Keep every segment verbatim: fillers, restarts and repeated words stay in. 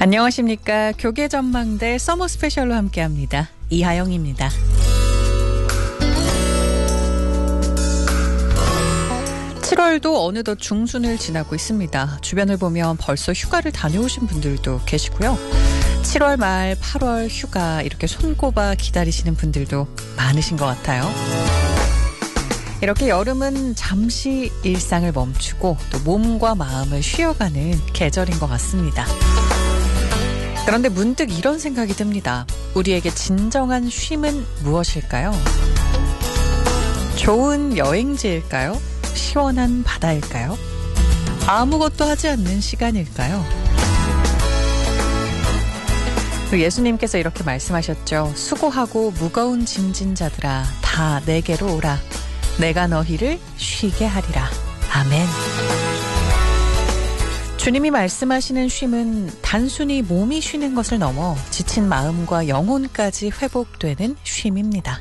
안녕하십니까. 교계 전망대 서머 스페셜로 함께합니다. 이하영입니다. 칠월도 어느덧 중순을 지나고 있습니다. 주변을 보면 벌써 휴가를 다녀오신 분들도 계시고요. 칠월 말 팔월 휴가 이렇게 손꼽아 기다리시는 분들도 많으신 것 같아요. 이렇게 여름은 잠시 일상을 멈추고 또 몸과 마음을 쉬어가는 계절인 것 같습니다. 그런데 문득 이런 생각이 듭니다. 우리에게 진정한 쉼은 무엇일까요? 좋은 여행지일까요? 시원한 바다일까요? 아무것도 하지 않는 시간일까요? 예수님께서 이렇게 말씀하셨죠. 수고하고 무거운 짐진 자들아 다 내게로 오라. 내가 너희를 쉬게 하리라. 아멘. 주님이 말씀하시는 쉼은 단순히 몸이 쉬는 것을 넘어 지친 마음과 영혼까지 회복되는 쉼입니다.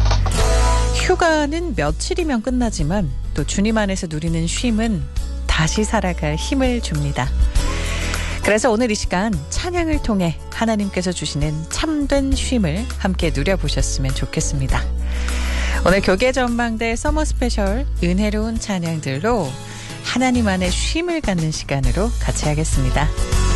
휴가는 며칠이면 끝나지만 또 주님 안에서 누리는 쉼은 다시 살아갈 힘을 줍니다. 그래서 오늘 이 시간 찬양을 통해 하나님께서 주시는 참된 쉼을 함께 누려보셨으면 좋겠습니다. 오늘 교계 전망대 서머 스페셜 은혜로운 찬양들로 하나님 안에 쉼을 갖는 시간으로 같이 하겠습니다.